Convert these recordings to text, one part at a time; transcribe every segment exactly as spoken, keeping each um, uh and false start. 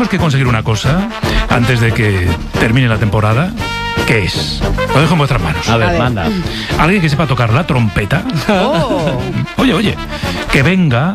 tenemos que conseguir una cosa antes de que termine la temporada. ¿Qué es? Lo dejo en vuestras manos. A ver, A ver. manda. Alguien que sepa tocar la trompeta. Oh. Oye, oye, que venga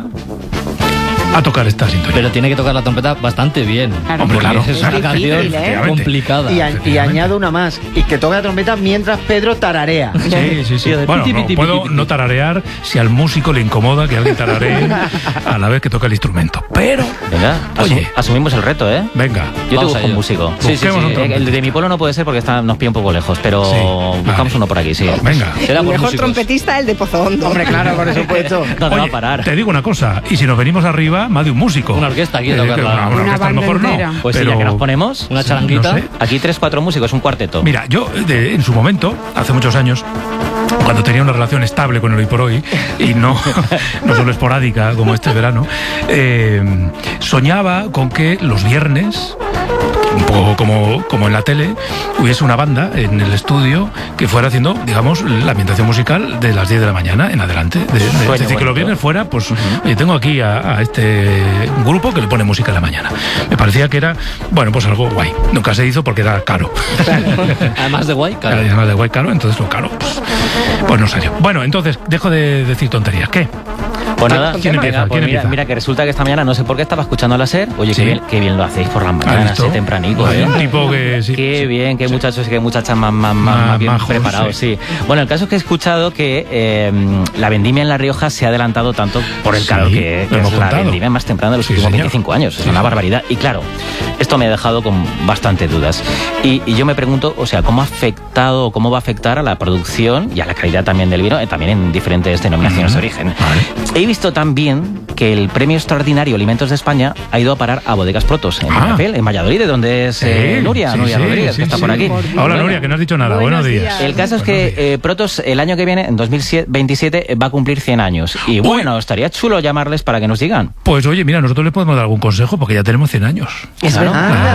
a tocar esta sintonía. Pero tiene que tocar la trompeta bastante bien. Claro. Hombre, Porque claro. es una Es canción difícil, ¿eh? complicada. Y, a- y Efectivamente. añado una más, y que toque la trompeta mientras Pedro tararea. Sí, sí, sí. Sí, de Bueno, piti, no, piti, puedo piti, no piti. tararear si al músico le incomoda que alguien tararee a la vez que toca el instrumento. Pero, Venga, asu- Oye. asumimos el reto, ¿eh? venga. Yo te Vamos busco a un ello. músico. Sí, sí, Busquemos sí. un trompeta. El de mi pueblo no puede ser porque está, nos pilla un poco lejos, pero Sí, buscamos vale. uno por aquí, sí. Venga. Era El por mejor músicos. trompetista, el de Pozo Hondo. Hombre, claro, por supuesto. ¿Dónde va Oye, a parar? te digo una cosa, y si nos venimos arriba, más de un músico. Una orquesta aquí a Eh, tocarla. una, una Una orquesta a lo banda mejor no. entera. Pues sí, pero, ya que nos ponemos, Una charanguita. no sé. aquí tres, cuatro músicos, un cuarteto. Mira, yo de- en su momento, hace muchos años, cuando tenía una relación estable con el hoy por hoy, y no, no solo esporádica como este verano, eh, soñaba con que los viernes, un poco como, como en la tele, hubiese una banda en el estudio que fuera haciendo, digamos, la ambientación musical de las diez de la mañana en adelante. De- de- es Sueño decir, que los bonito. viernes fuera, pues, oye, tengo aquí a, a este grupo que le pone música en la mañana. Me parecía que era, bueno, pues algo guay. Nunca se hizo porque era caro. Además de guay, Claro, claro. además de guay caro, entonces lo caro, pues, pues no salió. Bueno, entonces, dejo de decir tonterías. ¿Qué? Pues nada, ¿Quién empieza? venga, pues ¿Quién mira, empieza? mira que resulta que esta mañana no sé por qué estaba escuchando a la SER. Oye, Sí. qué, bien, qué bien lo hacéis por las ¿Has mañanas, visto? así tempranico, Hay ¿eh? un tipo que sí. Qué sí. bien, qué muchachos y qué muchachas más, más, más, Más más bien majos, preparados, sí. Bueno, el caso es que he escuchado que eh, la vendimia en La Rioja se ha adelantado tanto por el Sí, calor que, lo que hemos es la contado. vendimia más temprana de los Sí, últimos señor. veinticinco años. Es Sí, una sí. barbaridad. Y claro, esto me ha dejado con bastante dudas. Y, y yo me pregunto, o sea, ¿cómo ha afectado, cómo va a afectar a la producción y a la calidad también del vino, eh, también en diferentes denominaciones de origen? Vale. He visto también que el premio extraordinario Alimentos de España ha ido a parar a Bodegas Protos, en Ah. Peñafiel, en Valladolid, de donde es eh, Sí, Nuria, sí, Nuria sí, Rodríguez, sí, que está sí. por aquí. Hola, Bueno, Nuria, que no has dicho nada. Buenos, Buenos días. días. el caso es Buenos que días. eh, Protos el año que viene, en dos mil veintisiete, va a cumplir cien años. Y bueno, estaría chulo llamarles para que nos digan. Pues oye, mira, nosotros le podemos dar algún consejo porque ya tenemos cien años. Es verdad.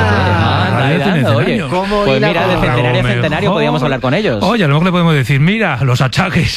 Ah, Ah, anda, ya tiene anda, cien oye. años. ¿Cómo Pues hila mira, de con- centenario a A lo centenario mejor- podíamos hablar con ellos. Oye, a lo mejor le podemos decir, mira, los achaques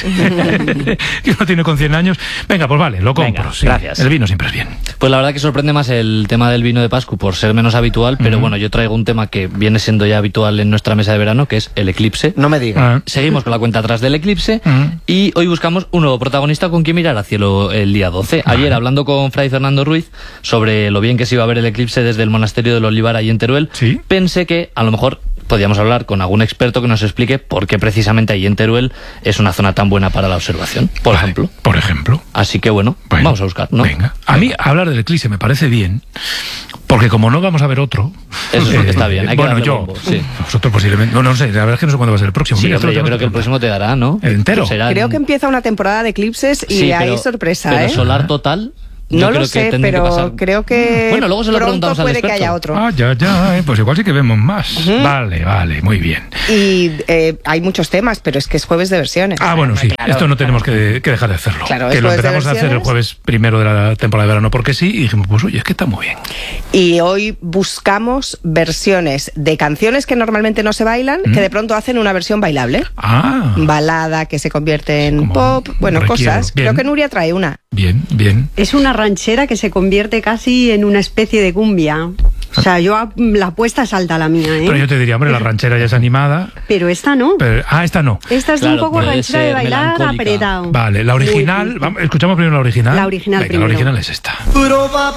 que uno tiene con cien años. Venga, pues vale, lo compro. Venga, sí. gracias. El vino siempre es bien. Pues la verdad que sorprende más el tema del vino de Pascu por ser menos habitual, pero bueno, yo traigo un tema que viene siendo ya habitual en nuestra mesa de verano, que es el eclipse. No me digas. Ah, Seguimos con la cuenta atrás del eclipse Mm. y hoy buscamos un nuevo protagonista con quien mirar al cielo el día doce. Ayer, hablando con Fray Fernando Ruiz sobre lo bien que se iba a ver el eclipse desde el monasterio del Olivar ahí en Teruel, Sí. pensé que a lo mejor podíamos hablar con algún experto que nos explique por qué precisamente ahí en Teruel es una zona tan buena para la observación, por vale, ejemplo. Por ejemplo. Así que bueno, Bueno, vamos a buscar, ¿no? Venga. A mí hablar del eclipse me parece bien, porque como no vamos a ver otro. Eso eh, está bien, hay que bueno, darle yo. bombo, sí. Vosotros posiblemente. No, no sé, la verdad es que no sé cuándo va a ser el próximo. Sí, Mira, hombre, esto yo lo creo que el tenemos próximo te dará, ¿no? ¿El entero? Será Creo en- que empieza una temporada de eclipses y Sí, hay pero- sorpresa, pero ¿eh? solar total. yo No creo lo que sé, tendría que pero pasar. creo que Bueno, luego se lo pronto preguntamos al puede que experto. haya otro. Ah, ya, ya, eh, pues igual sí que vemos más. Vale, vale, muy bien. Y eh, hay muchos temas, pero es que es jueves de versiones. Ah, bueno, sí, Claro, esto no tenemos que, que dejar de hacerlo. Claro, que es lo jueves de empezamos a hacer el versiones. jueves primero de la temporada de verano porque sí, y dijimos, pues oye, es que está muy bien. Y hoy buscamos versiones de canciones que normalmente no se bailan, ¿Mm? que de pronto hacen una versión bailable. Ah, Balada que se convierte en Como pop, bueno, requiero. cosas. Bien. Creo que Nuria trae una. bien, bien. Es una ranchera que se convierte casi en una especie de cumbia. O sea, yo a- la apuesta es alta la mía, ¿eh? Pero yo te diría, hombre, la ranchera ya es animada. Pero esta no. Pero, ah, esta no. Esta es de Claro, un poco puede ranchera de ser bailar melancólica. apretado. Vale, la Muy original, triste. vamos, escuchamos primero la original. La original Venga, primero. la original es esta.